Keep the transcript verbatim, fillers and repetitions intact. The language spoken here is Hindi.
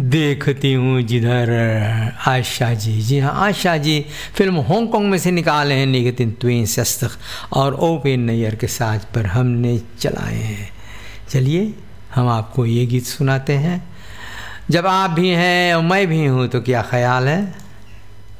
देखती हूँ जिधर आशा जी। जी हाँ, आशा जी फिल्म हांगकांग में से निकाले हैं निगतिन ट्वेन शस्त्र और ओपेन नैयर के साथ पर हमने चलाए हैं। चलिए हम आपको ये गीत सुनाते हैं। जब आप भी हैं और मैं भी हूँ तो क्या ख्याल है।